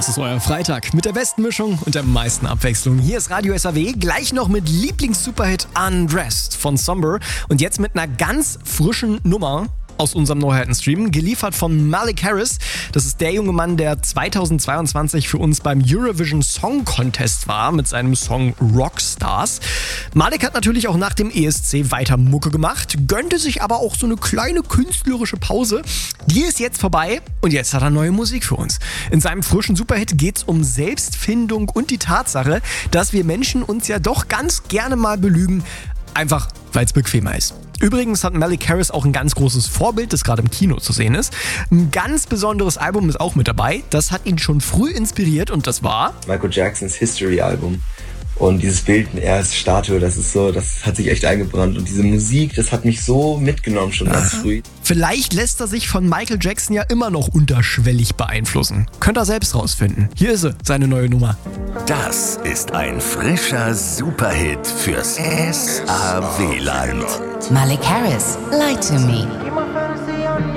Das ist euer Freitag mit der besten Mischung und der meisten Abwechslung. Hier ist Radio SAW, gleich noch mit Lieblings-Superhit Undressed von Somber und jetzt mit einer ganz frischen Nummer aus unserem Neuheiten-Stream, geliefert von Malik Harris. Das ist der junge Mann, der 2022 für uns beim Eurovision Song Contest war mit seinem Song Rockstars. Malik hat natürlich auch nach dem ESC weiter Mucke gemacht, gönnte sich aber auch so eine kleine künstlerische Pause. Die ist jetzt vorbei und jetzt hat er neue Musik für uns. In seinem frischen Superhit geht's um Selbstfindung und die Tatsache, dass wir Menschen uns ja doch ganz gerne mal belügen, einfach weil es bequemer ist. Übrigens hat Malik Harris auch ein ganz großes Vorbild, das gerade im Kino zu sehen ist. Ein ganz besonderes Album ist auch mit dabei. Das hat ihn schon früh inspiriert und das war Michael Jacksons History-Album. Und dieses Bild, er als Statue, das hat sich echt eingebrannt. Und diese Musik, das hat mich so mitgenommen schon ganz früh. Vielleicht lässt er sich von Michael Jackson ja immer noch unterschwellig beeinflussen. Könnt ihr selbst rausfinden. Hier ist sie, seine neue Nummer. Das ist ein frischer Superhit fürs SAW-Land. Malik Harris, Lie to Me.